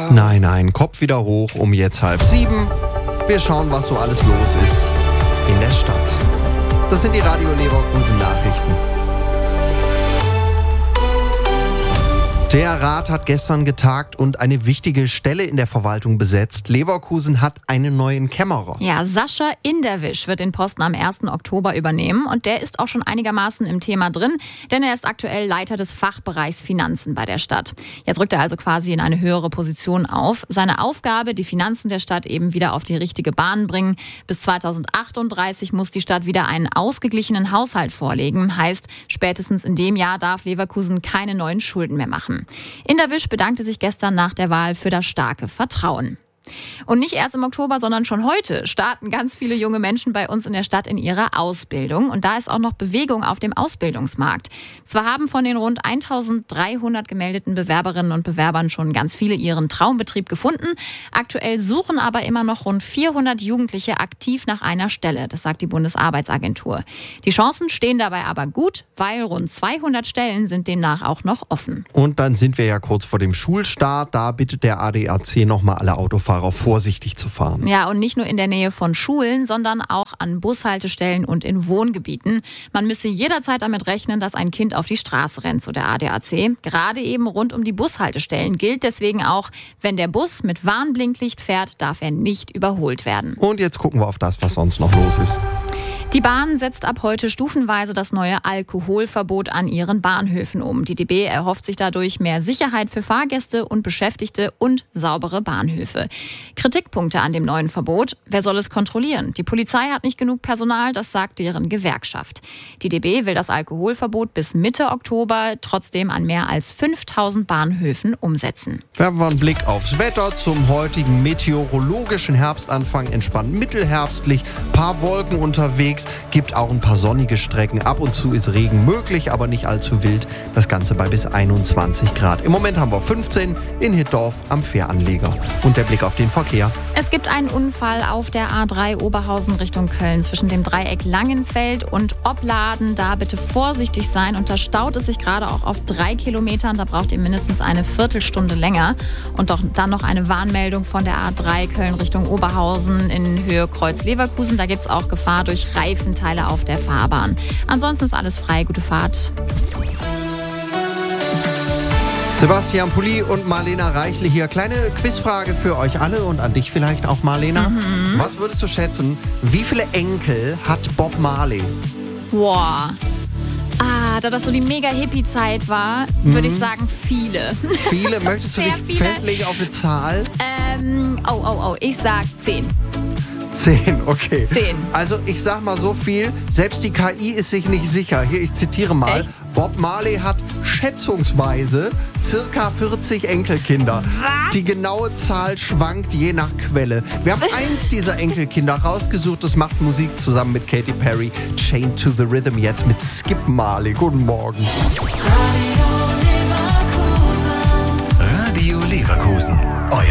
Nein, Kopf wieder hoch um jetzt 6:30. Wir schauen, was so alles los ist in der Stadt. Das sind die Radio Leverkusen Nachrichten. Der Rat hat gestern getagt und eine wichtige Stelle in der Verwaltung besetzt. Leverkusen hat einen neuen Kämmerer. Ja, Sascha Inderwisch wird den Posten am 1. Oktober übernehmen und der ist auch schon einigermaßen im Thema drin, denn er ist aktuell Leiter des Fachbereichs Finanzen bei der Stadt. Jetzt rückt er also quasi in eine höhere Position auf. Seine Aufgabe, die Finanzen der Stadt eben wieder auf die richtige Bahn bringen. Bis 2038 muss die Stadt wieder einen ausgeglichenen Haushalt vorlegen. Heißt, spätestens in dem Jahr darf Leverkusen keine neuen Schulden mehr machen. Inderwisch bedankte sich gestern nach der Wahl für das starke Vertrauen. Und nicht erst im Oktober, sondern schon heute starten ganz viele junge Menschen bei uns in der Stadt in ihrer Ausbildung. Und da ist auch noch Bewegung auf dem Ausbildungsmarkt. Zwar haben von den rund 1300 gemeldeten Bewerberinnen und Bewerbern schon ganz viele ihren Traumbetrieb gefunden. Aktuell suchen aber immer noch rund 400 Jugendliche aktiv nach einer Stelle. Das sagt die Bundesarbeitsagentur. Die Chancen stehen dabei aber gut, weil rund 200 Stellen sind demnach auch noch offen. Und dann sind wir ja kurz vor dem Schulstart. Da bittet der ADAC nochmal alle Autofahrer vorsichtig zu fahren. Ja, und nicht nur in der Nähe von Schulen, sondern auch an Bushaltestellen und in Wohngebieten. Man müsse jederzeit damit rechnen, dass ein Kind auf die Straße rennt, so der ADAC. Gerade eben rund um die Bushaltestellen gilt deswegen auch, wenn der Bus mit Warnblinklicht fährt, darf er nicht überholt werden. Und jetzt gucken wir auf das, was sonst noch los ist. Die Bahn setzt ab heute stufenweise das neue Alkoholverbot an ihren Bahnhöfen um. Die DB erhofft sich dadurch mehr Sicherheit für Fahrgäste und Beschäftigte und saubere Bahnhöfe. Kritikpunkte an dem neuen Verbot: Wer soll es kontrollieren? Die Polizei hat nicht genug Personal, das sagt deren Gewerkschaft. Die DB will das Alkoholverbot bis Mitte Oktober trotzdem an mehr als 5000 Bahnhöfen umsetzen. Werfen wir einen Blick aufs Wetter zum heutigen meteorologischen Herbstanfang. Entspannt mittelherbstlich, paar Wolken unterwegs. Gibt auch ein paar sonnige Strecken. Ab und zu ist Regen möglich, aber nicht allzu wild. Das Ganze bei bis 21 Grad. Im Moment haben wir 15 in Hittorf am Fähranleger. Und der Blick auf den Verkehr. Es gibt einen Unfall auf der A3 Oberhausen Richtung Köln zwischen dem Dreieck Langenfeld und Opladen. Da bitte vorsichtig sein. Und da staut es sich gerade auch auf 3 Kilometern. Da braucht ihr mindestens eine Viertelstunde länger. Und dann noch eine Warnmeldung von der A3 Köln Richtung Oberhausen in Höhe Kreuz Leverkusen. Da gibt es auch Gefahr durch Reifenteile auf der Fahrbahn. Ansonsten ist alles frei. Gute Fahrt. Sebastian Pulli und Marlena Reichle hier. Kleine Quizfrage für euch alle und an dich vielleicht auch, Marlena. Was würdest du schätzen, wie viele Enkel hat Bob Marley? Boah. Da das so die mega Hippie-Zeit war, würde ich sagen viele. Viele? Möchtest du dich festlegen auf eine Zahl? Ich sag 10. 10, okay. 10. Also ich sag mal so viel, selbst die KI ist sich nicht sicher. Hier, ich zitiere mal. Echt? Bob Marley hat schätzungsweise circa 40 Enkelkinder. Was? Die genaue Zahl schwankt je nach Quelle. Wir haben eins dieser Enkelkinder rausgesucht. Das macht Musik zusammen mit Katy Perry. Chained to the Rhythm jetzt mit Skip Marley. Guten Morgen. Radio Leverkusen.